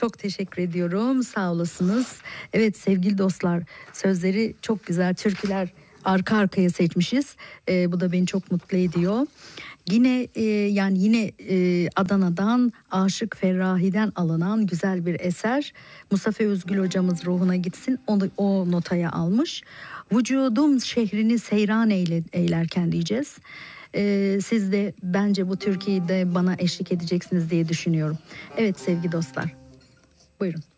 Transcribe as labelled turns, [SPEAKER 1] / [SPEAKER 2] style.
[SPEAKER 1] Çok teşekkür ediyorum. Sağ olasınız. Evet sevgili dostlar, sözleri çok güzel türküler arka arkaya seçmişiz. Bu da beni çok mutlu ediyor. Yine Adana'dan Aşık Ferrahi'den alınan güzel bir eser. Mustafa Özgül hocamız ruhuna gitsin. O notaya almış. Vücudum şehrini seyran eylerken diyeceğiz. Siz de bence bu türküyü de bana eşlik edeceksiniz diye düşünüyorum. Evet sevgili dostlar. Buyurun.